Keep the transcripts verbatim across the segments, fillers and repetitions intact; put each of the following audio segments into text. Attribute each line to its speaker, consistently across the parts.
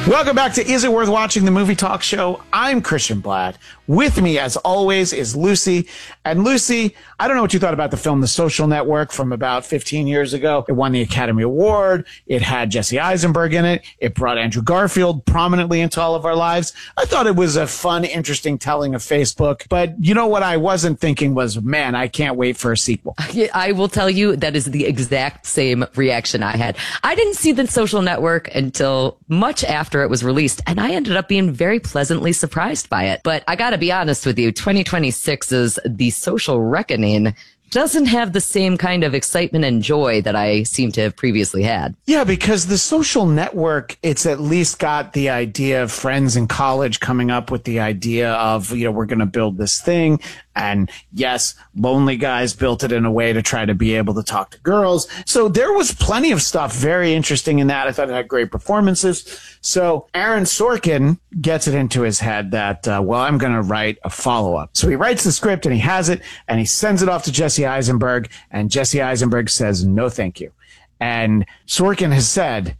Speaker 1: Welcome back to Is It Worth Watching, the movie talk show. I'm Christian Blatt. With me, as always, is Lucy. And Lucy, I don't know what you thought about the film The Social Network from about fifteen years ago. It won the Academy Award. It had Jesse Eisenberg in it. It brought Andrew Garfield prominently into all of our lives. I thought it was a fun, interesting telling of Facebook. But you know what I wasn't thinking was, man, I can't wait for a sequel.
Speaker 2: I will tell you that is the exact same reaction I had. I didn't see The Social Network until much after it was released, and I ended up being very pleasantly surprised by it. But I gotta be honest with you, twenty twenty-six's The Social Reckoning doesn't have the same kind of excitement and joy that I seem to have previously had.
Speaker 1: Yeah, because The Social Network, it's at least got the idea of friends in college coming up with the idea of, you know, we're going to build this thing. And yes, Lonely Guys built it in a way to try to be able to talk to girls. So there was plenty of stuff very interesting in that. I thought it had great performances. So Aaron Sorkin gets it into his head that, uh, well, I'm going to write a follow-up. So he writes the script and he has it and he sends it off to Jesse Eisenberg, and Jesse Eisenberg says, no, thank you. And Sorkin has said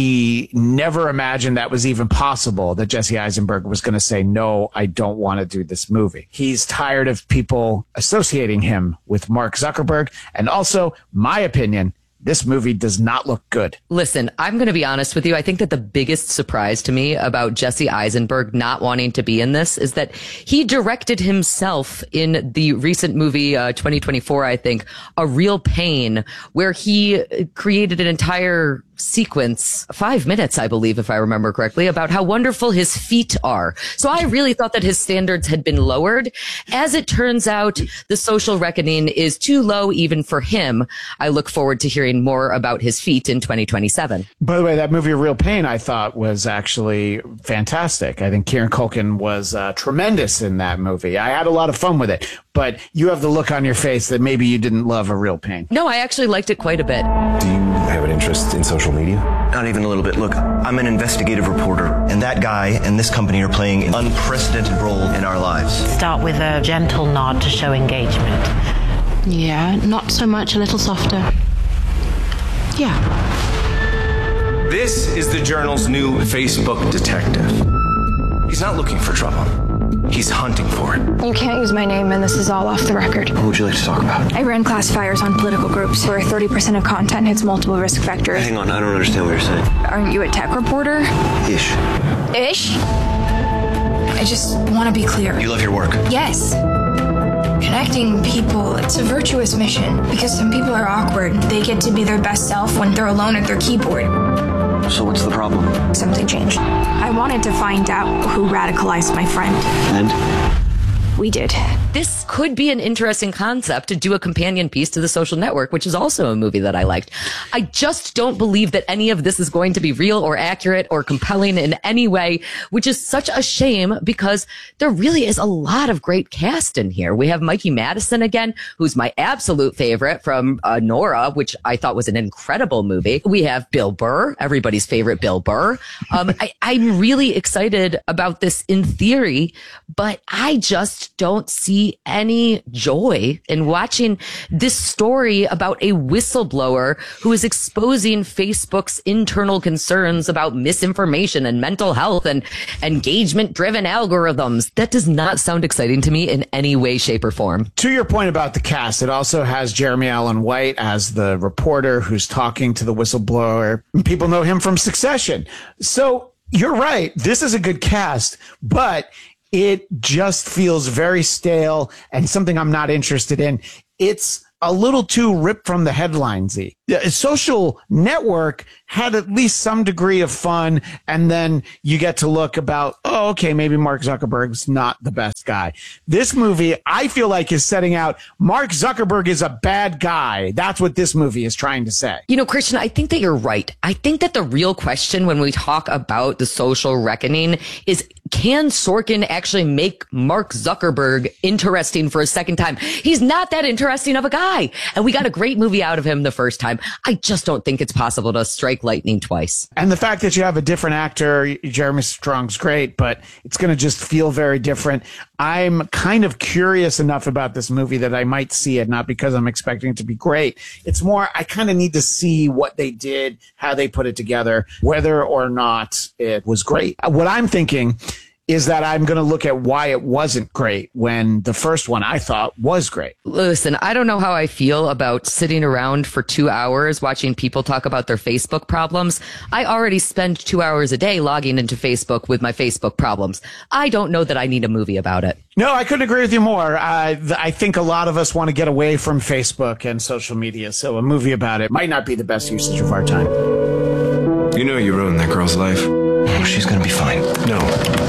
Speaker 1: he never imagined that was even possible, that Jesse Eisenberg was going to say, no, I don't want to do this movie. He's tired of people associating him with Mark Zuckerberg. And also, my opinion, this movie does not look good.
Speaker 2: Listen, I'm going to be honest with you. I think that the biggest surprise to me about Jesse Eisenberg not wanting to be in this is that he directed himself in the recent movie, uh, twenty twenty-four, I think, A Real Pain, where he created an entire sequence, five minutes, I believe, if I remember correctly, about how wonderful his feet are. So I really thought that his standards had been lowered. As it turns out, The Social Reckoning is too low even for him. I look forward to hearing more about his feet in twenty twenty-seven.
Speaker 1: By the way, that movie, A Real Pain, I thought was actually fantastic. I think Kieran Culkin was uh, tremendous in that movie. I had a lot of fun with it, but you have the look on your face that maybe you didn't love A Real Pain.
Speaker 2: No, I actually liked it quite a bit.
Speaker 3: Do you have an interest in social media?
Speaker 4: Not even a little bit. Look, I'm an investigative reporter, and that guy and this company are playing an unprecedented role in our lives.
Speaker 5: Start with a gentle nod to show engagement.
Speaker 6: Yeah, not so much, a little softer. Yeah.
Speaker 3: This is the Journal's new Facebook detective. He's not looking for trouble. He's hunting for it.
Speaker 7: You can't use my name, and this is all off the record.
Speaker 4: What would you like to talk about?
Speaker 7: I ran classifiers on political groups where thirty percent of content hits multiple risk vectors.
Speaker 4: Hang on, I don't understand what you're saying.
Speaker 7: Aren't you a tech reporter?
Speaker 4: Ish.
Speaker 7: Ish? I just want to be clear.
Speaker 4: You love your work?
Speaker 7: Yes. Connecting people, it's a virtuous mission. Because some people are awkward. They get to be their best self when they're alone at their keyboard.
Speaker 4: So what's the problem?
Speaker 7: Something changed. I wanted to find out who radicalized my friend.
Speaker 4: And?
Speaker 7: We did.
Speaker 2: This could be an interesting concept to do a companion piece to The Social Network, which is also a movie that I liked. I just don't believe that any of this is going to be real or accurate or compelling in any way, which is such a shame because there really is a lot of great cast in here. We have Mikey Madison again, who's my absolute favorite from uh, Nora, which I thought was an incredible movie. We have Bill Burr, everybody's favorite Bill Burr. Um, I, I'm really excited about this in theory, but I just don't see any joy in watching this story about a whistleblower who is exposing Facebook's internal concerns about misinformation and mental health and engagement-driven algorithms. That does not sound exciting to me in any way, shape, or form.
Speaker 1: To your point about the cast, it also has Jeremy Allen White as the reporter who's talking to the whistleblower. People know him from Succession. So you're right. This is a good cast, but it just feels very stale and something I'm not interested in. It's a little too ripped from the headlines-y. The Social Network had at least some degree of fun, and then you get to look about, oh, okay, maybe Mark Zuckerberg's not the best guy. This movie, I feel like, is setting out Mark Zuckerberg is a bad guy. That's what this movie is trying to say.
Speaker 2: You know, Christian, I think that you're right. I think that the real question when we talk about The Social Reckoning is, can Sorkin actually make Mark Zuckerberg interesting for a second time? He's not that interesting of a guy. And we got a great movie out of him the first time. time. I just don't think it's possible to strike lightning twice.
Speaker 1: And the fact that you have a different actor, Jeremy Strong's great, but it's going to just feel very different. I'm kind of curious enough about this movie that I might see it, not because I'm expecting it to be great. It's more, I kind of need to see what they did, how they put it together, whether or not it was great. What I'm thinking is that I'm going to look at why it wasn't great when the first one I thought was great.
Speaker 2: Listen, I don't know how I feel about sitting around for two hours watching people talk about their Facebook problems. I already spend two hours a day logging into Facebook with my Facebook problems. I don't know that I need a movie about it.
Speaker 1: No, I couldn't agree with you more. Uh, I think a lot of us want to get away from Facebook and social media, so a movie about it might not be the best usage of our time.
Speaker 3: You know you ruined that girl's life.
Speaker 4: Oh, she's gonna be fine.
Speaker 3: No.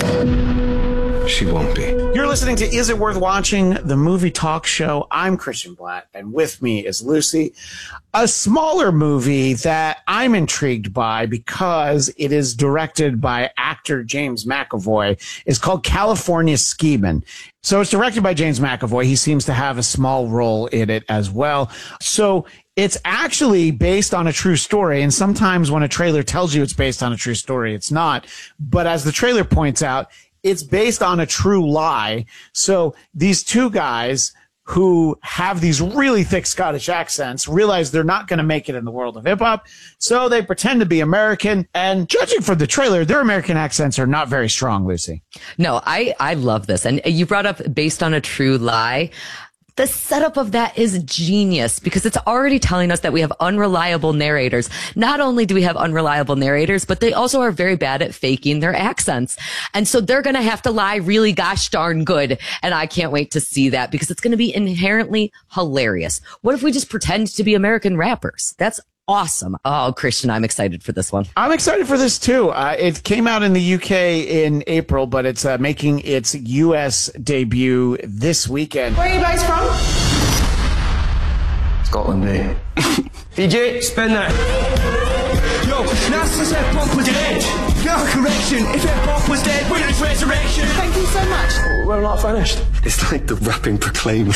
Speaker 3: She won't be.
Speaker 1: You're listening to Is It Worth Watching, the movie talk show. I'm Christian Blatt, and with me is Lucy. A smaller movie that I'm intrigued by because it is directed by actor James McAvoy is called California Schemin'. So it's directed by James McAvoy. He seems to have a small role in it as well. So it's actually based on a true story. And sometimes when a trailer tells you it's based on a true story, it's not. But as the trailer points out, it's based on a true lie. So these two guys who have these really thick Scottish accents realize they're not going to make it in the world of hip hop. So they pretend to be American. And judging from the trailer, their American accents are not very strong, Lucy.
Speaker 2: No, I, I love this. And you brought up based on a true lie. The setup of that is genius because it's already telling us that we have unreliable narrators. Not only do we have unreliable narrators, but they also are very bad at faking their accents. And so they're going to have to lie really gosh darn good. And I can't wait to see that because it's going to be inherently hilarious. What if we just pretend to be American rappers? That's awesome. Oh, Christian, I'm excited for this one.
Speaker 1: I'm excited for this too. Uh, it came out in the U K in April, but it's uh, making its U S debut this weekend.
Speaker 8: Where are you guys from?
Speaker 3: Scotland, eh?
Speaker 9: D J, spin that. Yo, NASA said pop was dead. No correction. If hip hop was dead, when it's resurrection.
Speaker 8: Thank you so much.
Speaker 9: We're not finished.
Speaker 10: It's like the rapping Proclaimers.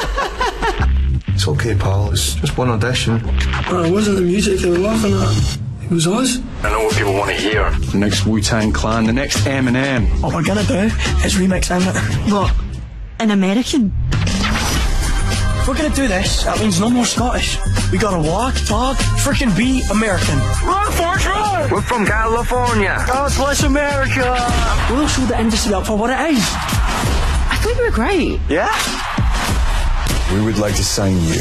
Speaker 10: It's okay, pal. It's just one audition.
Speaker 9: Oh, it wasn't the music they were laughing at. It was us.
Speaker 3: I know what people want to hear.
Speaker 10: The next Wu-Tang Clan, the next Eminem.
Speaker 9: What we're gonna do is remix Eminem.
Speaker 5: What? An American?
Speaker 9: If we're gonna do this, that means no more Scottish. We gotta walk, talk, freaking be American. Run for it!
Speaker 3: We're from California.
Speaker 9: God bless America! We'll show the industry up for what it is.
Speaker 8: I thought you were great.
Speaker 9: Yeah?
Speaker 10: We would like to sign you.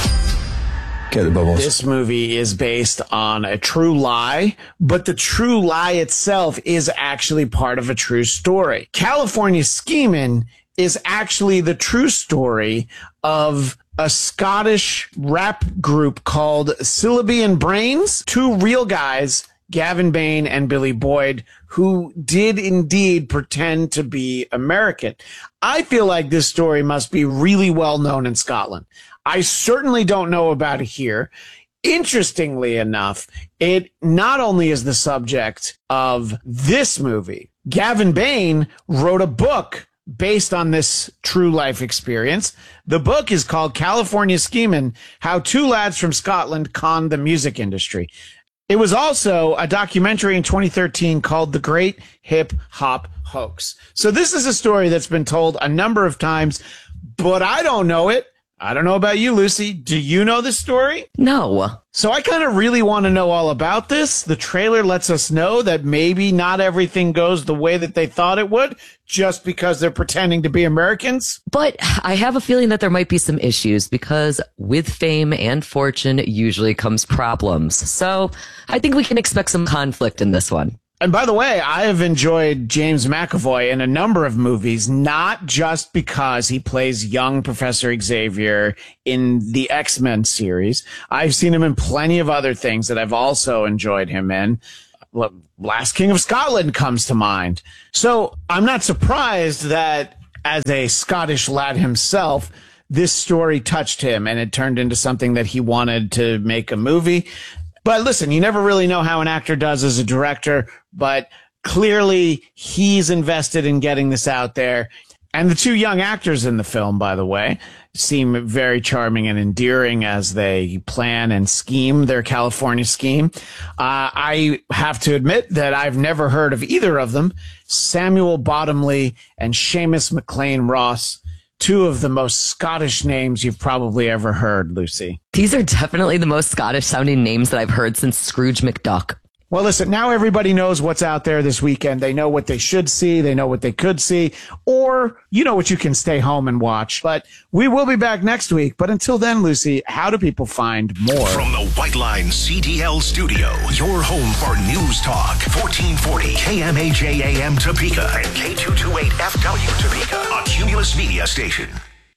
Speaker 10: Get the bubbles.
Speaker 1: This movie is based on a true lie, but the true lie itself is actually part of a true story. California Schemin' is actually the true story of a Scottish rap group called Syllabi and Brains, two real guys, Gavin Bain and Billy Boyd, who did indeed pretend to be American. I feel like this story must be really well known in Scotland. I certainly don't know about it here. Interestingly enough, it not only is the subject of this movie, Gavin Bain wrote a book based on this true life experience. The book is called California Schemin', How Two Lads from Scotland Conned the Music Industry. It was also a documentary in twenty thirteen called The Great Hip Hop Hoax. So this is a story that's been told a number of times, but I don't know it. I don't know about you, Lucy. Do you know this story?
Speaker 2: No.
Speaker 1: So I kind of really want to know all about this. The trailer lets us know that maybe not everything goes the way that they thought it would just because they're pretending to be Americans.
Speaker 2: But I have a feeling that there might be some issues because with fame and fortune usually comes problems. So I think we can expect some conflict in this one.
Speaker 1: And by the way, I have enjoyed James McAvoy in a number of movies, not just because he plays young Professor Xavier in the X-Men series. I've seen him in plenty of other things that I've also enjoyed him in. Last King of Scotland comes to mind. So I'm not surprised that as a Scottish lad himself, this story touched him and it turned into something that he wanted to make a movie. But listen, you never really know how an actor does as a director, but clearly he's invested in getting this out there. And the two young actors in the film, by the way, seem very charming and endearing as they plan and scheme their California scheme. Uh, I have to admit that I've never heard of either of them. Samuel Bottomley and Seamus McLean Ross, two of the most Scottish names you've probably ever heard, Lucy.
Speaker 2: These are definitely the most Scottish sounding names that I've heard since Scrooge McDuck.
Speaker 1: Well, listen, now everybody knows what's out there this weekend. They know what they should see. They know what they could see, or you know what you can stay home and watch. But we will be back next week. But until then, Lucy, how do people find more?
Speaker 11: From the White Line C D L studio, your home for News Talk, fourteen forty K M A J A M Topeka and K two twenty-eight F W Topeka, a Cumulus Media station.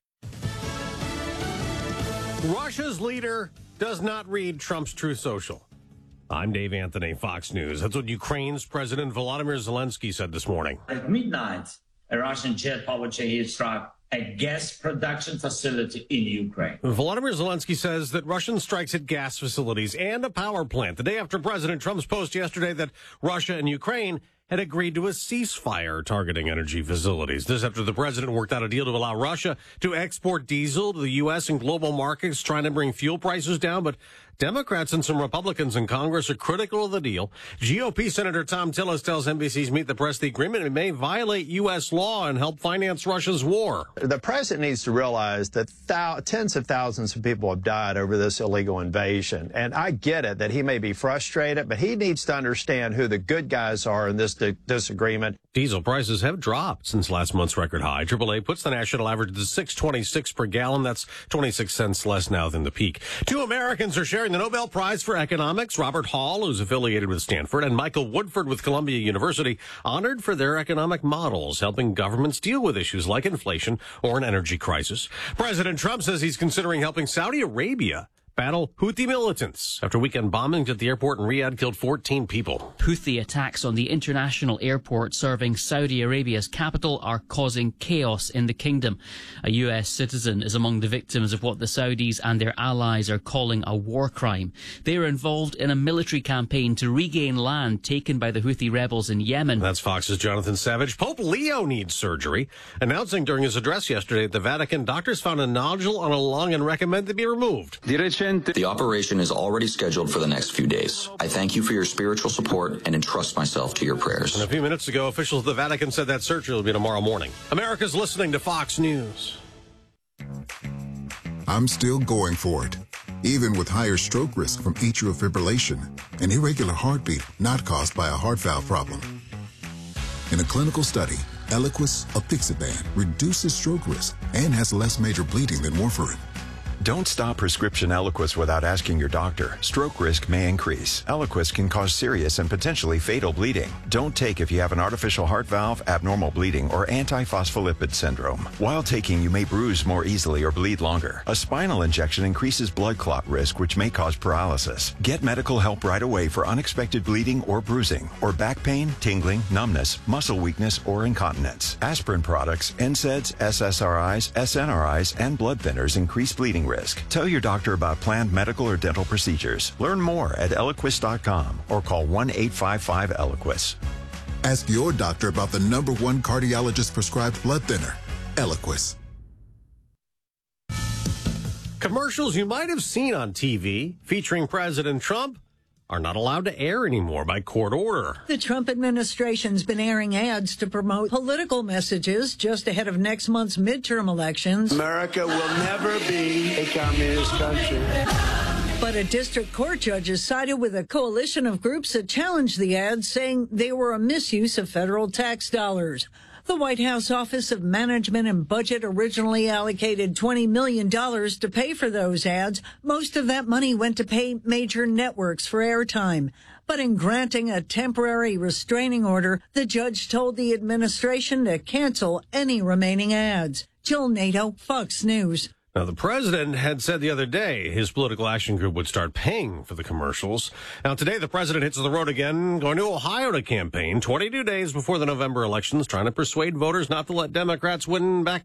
Speaker 12: Russia's leader does not read Trump's Truth Social. I'm Dave Anthony, Fox News. That's what Ukraine's President Volodymyr Zelensky said this morning.
Speaker 13: At midnight, a Russian jet powered Shahed struck a gas production facility in Ukraine.
Speaker 12: Volodymyr Zelensky says that Russian strikes at gas facilities and a power plant the day after President Trump's post yesterday that Russia and Ukraine had agreed to a ceasefire targeting energy facilities. This after the president worked out a deal to allow Russia to export diesel to the U S and global markets, trying to bring fuel prices down. But Democrats and some Republicans in Congress are critical of the deal. G O P Senator Tom Tillis tells N B C's Meet the Press the agreement may violate U S law and help finance Russia's war.
Speaker 14: The president needs to realize that thou- tens of thousands of people have died over this illegal invasion. And I get it that he may be frustrated, but he needs to understand who the good guys are in this di- disagreement.
Speaker 12: Diesel prices have dropped since last month's record high. triple A puts the national average to six twenty-six per gallon. That's twenty-six cents less now than the peak. Two Americans are sharing the Nobel Prize for Economics. Robert Hall, who's affiliated with Stanford, and Michael Woodford with Columbia University, honored for their economic models, helping governments deal with issues like inflation or an energy crisis. President Trump says he's considering helping Saudi Arabia battle Houthi militants after weekend bombings at the airport in Riyadh killed fourteen people.
Speaker 15: Houthi attacks on the international airport serving Saudi Arabia's capital are causing chaos in the kingdom. A U S citizen is among the victims of what the Saudis and their allies are calling a war crime. They are involved in a military campaign to regain land taken by the Houthi rebels in Yemen.
Speaker 12: That's Fox's Jonathan Savage. Pope Leo needs surgery. Announcing during his address yesterday at the Vatican, doctors found a nodule on a lung and recommend it be removed.
Speaker 16: The operation is already scheduled for the next few days. I thank you for your spiritual support and entrust myself to your prayers.
Speaker 12: And a few minutes ago, officials at the Vatican said that surgery will be tomorrow morning. America's listening to Fox News.
Speaker 17: I'm still going for it, even with higher stroke risk from atrial fibrillation, an irregular heartbeat not caused by a heart valve problem. In a clinical study, Eliquis apixaban reduces stroke risk and has less major bleeding than warfarin.
Speaker 18: Don't stop prescription Eliquis without asking your doctor. Stroke risk may increase. Eliquis can cause serious and potentially fatal bleeding. Don't take if you have an artificial heart valve, abnormal bleeding, or antiphospholipid syndrome. While taking, you may bruise more easily or bleed longer. A spinal injection increases blood clot risk, which may cause paralysis. Get medical help right away for unexpected bleeding or bruising, or back pain, tingling, numbness, muscle weakness, or incontinence. Aspirin products, N SAIDs, S S R Is, S N R Is, and blood thinners increase bleeding risk. Tell your doctor about planned medical or dental procedures. Learn more at Eliquis dot com or call one eight five five Eliquis.
Speaker 17: Ask your doctor about the number one cardiologist prescribed blood thinner, Eliquis.
Speaker 12: Commercials you might have seen on T V featuring President Trump are not allowed to air anymore by court order.
Speaker 19: The Trump administration's been airing ads to promote political messages just ahead of next month's midterm elections.
Speaker 20: America will never be a communist country.
Speaker 19: But a district court judge has sided with a coalition of groups that challenged the ads, saying they were a misuse of federal tax dollars. The White House Office of Management and Budget originally allocated twenty million dollars to pay for those ads. Most of that money went to pay major networks for airtime. But in granting a temporary restraining order, the judge told the administration to cancel any remaining ads. Jill Nato, Fox News.
Speaker 12: Now, the president had said the other day his political action group would start paying for the commercials. Now, today, the president hits the road again, going to Ohio to campaign twenty-two days before the November elections, trying to persuade voters not to let Democrats win back